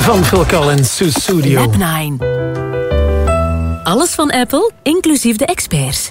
van Phil Collins, Sussudio. Lab 9. Alles van Apple, inclusief de experts.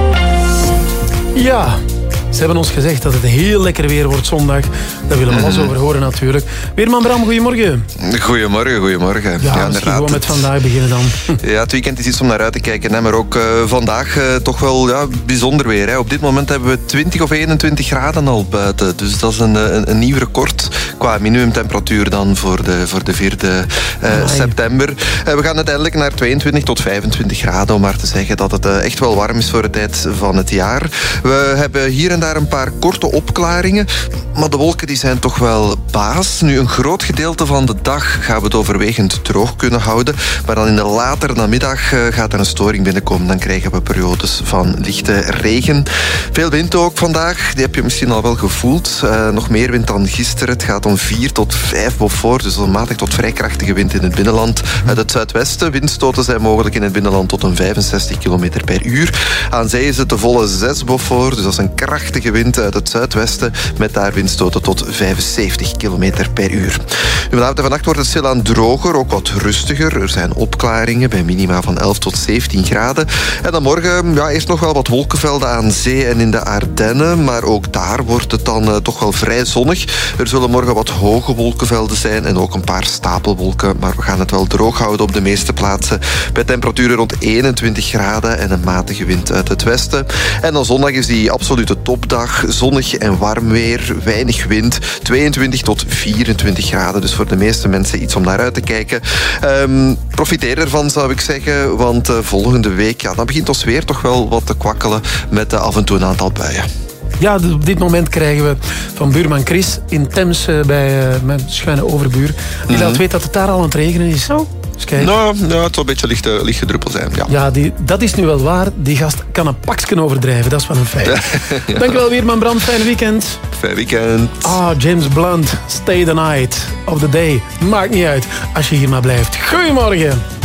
Ja, ze hebben ons gezegd dat het heel lekker weer wordt zondag. Daar willen we alles over horen natuurlijk. Weerman Bram, goedemorgen. Goedemorgen. Ja, misschien gewoon met vandaag beginnen dan. Ja, het weekend is iets om naar uit te kijken. Hè, maar ook vandaag toch wel bijzonder weer. Hè. Op dit moment hebben we 20 of 21 graden al buiten. Dus dat is een nieuw record qua minimumtemperatuur dan voor de 4e september. We gaan uiteindelijk naar 22 tot 25 graden, om maar te zeggen dat het echt wel warm is voor de tijd van het jaar. We hebben hier en daar een paar korte opklaringen, maar de wolken die zijn toch wel baas. Nu, een groot gedeelte van de dag gaan we het overwegend droog kunnen houden, maar dan in de latere namiddag gaat er een storing binnenkomen. Dan krijgen we periodes van lichte regen. Veel wind ook vandaag, die heb je misschien al wel gevoeld. Nog meer wind dan gisteren. Het gaat om 4 tot 5 Beaufort, dus een matig tot vrij krachtige wind in het binnenland. Uit het zuidwesten, windstoten zijn mogelijk in het binnenland tot een 65 km per uur. Aan zee is het de volle 6 Beaufort, dus dat is een krachtige wind uit het zuidwesten, met daar windstoten tot 75 km per uur. Vanavond en vannacht wordt het stilaan droger, ook wat rustiger. Er zijn opklaringen bij minima van 11 tot 17 graden. En dan morgen eerst nog wel wat wolkenvelden aan zee en in de Ardennen, maar ook daar wordt het dan toch wel vrij zonnig. Er zullen morgen wat hoge wolkenvelden zijn en ook een paar stapelwolken, maar we gaan het wel droog houden op de meeste plaatsen, bij temperaturen rond 21 graden en een matige wind uit het westen. En dan zondag is die absolute topdag, zonnig en warm weer, weinig wind, 22 tot 24 graden, dus voor de meeste mensen iets om naar uit te kijken. Profiteer ervan, zou ik zeggen, want volgende week dan begint ons weer toch wel wat te kwakkelen met af en toe een aantal buien. Ja, op dit moment krijgen we van buurman Chris in Temse bij mijn schuine overbuur. Die laat weten dat het daar al aan het regenen is. Nou, het zal een beetje lichte druppel zijn. Ja, dat is nu wel waar. Die gast kan een pakje overdrijven. Dat is wel een feit. Ja. Dankjewel, weerman Bram. Fijne weekend. Fijn weekend. James Blunt. Stay the night of the day. Maakt niet uit als je hier maar blijft. Goedemorgen.